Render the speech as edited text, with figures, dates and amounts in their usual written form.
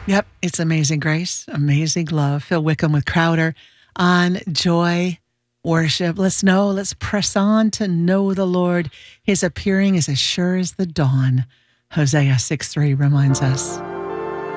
Yep, it's Amazing Grace, Amazing Love. Phil Wickham with Crowder on Joy Worship. Let's press on to know the Lord. His appearing is as sure as the dawn. Hosea 6:3 reminds us.